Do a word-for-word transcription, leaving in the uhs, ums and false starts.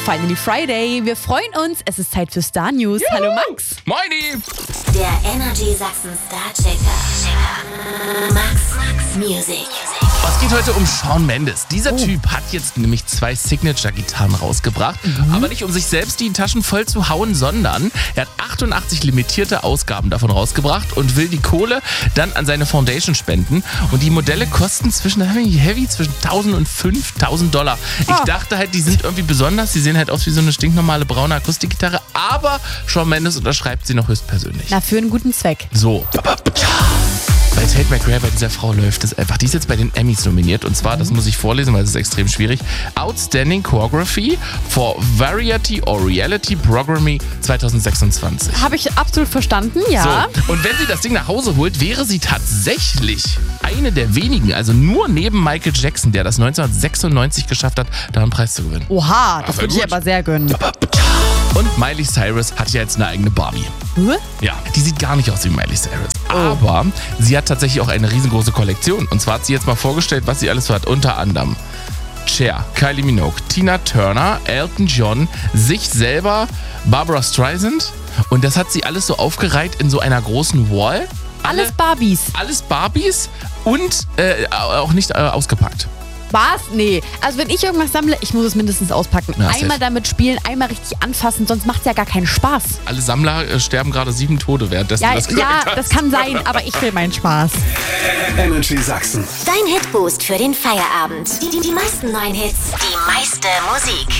Finally Friday. Wir freuen uns. Es ist Zeit für Star News. Juhu. Hallo Max. Moini. Der Energy Sachsen Star Checker. Max, Max Music. Es geht heute um Shawn Mendes. Dieser oh. Typ hat jetzt nämlich zwei Signature-Gitarren rausgebracht. Mhm. Aber nicht um sich selbst die Taschen voll zu hauen, sondern er hat achtundachtzig limitierte Ausgaben davon rausgebracht und will die Kohle dann an seine Foundation spenden. Und die Modelle kosten zwischen heavy zwischen tausend und fünftausend Dollar. Ich oh. dachte halt, die sind irgendwie besonders. Die sehen halt aus wie so eine stinknormale braune Akustikgitarre. Aber Shawn Mendes unterschreibt sie noch höchstpersönlich. Na, für einen guten Zweck. So. Bei Tate McRae, bei dieser Frau läuft es einfach. Die ist jetzt bei den Emmys nominiert. Und zwar, das muss ich vorlesen, weil es ist extrem schwierig. Outstanding Choreography for Variety or Reality Programming zwanzig sechsundzwanzig. Habe ich absolut verstanden, ja. So. Und wenn sie das Ding nach Hause holt, wäre sie tatsächlich eine der wenigen, also nur neben Michael Jackson, der das neunzehnhundertsechsundneunzig geschafft hat, da einen Preis zu gewinnen. Oha, das würde ich aber sehr gönnen. Und Miley Cyrus hat ja jetzt eine eigene Barbie. Huh? Ja, die sieht gar nicht aus wie Miley Cyrus. Aber sie hat tatsächlich auch eine riesengroße Kollektion. Und zwar hat sie jetzt mal vorgestellt, was sie alles so hat. Unter anderem Cher, Kylie Minogue, Tina Turner, Elton John, sich selber, Barbara Streisand. Und das hat sie alles so aufgereiht in so einer großen Wall. Alle, alles Barbies. Alles Barbies und äh, auch nicht äh, ausgepackt. Was? Nee. Also wenn ich irgendwas sammle, ich muss es mindestens auspacken. Ja, einmal safe. damit spielen, einmal richtig anfassen, sonst macht es ja gar keinen Spaß. Alle Sammler äh, sterben gerade sieben Tode währenddessen Ja, das ja, hast. das kann sein, aber ich will meinen Spaß. Energy Sachsen. Dein Hitboost für den Feierabend. Die, die, die meisten neuen Hits. Die meiste Musik.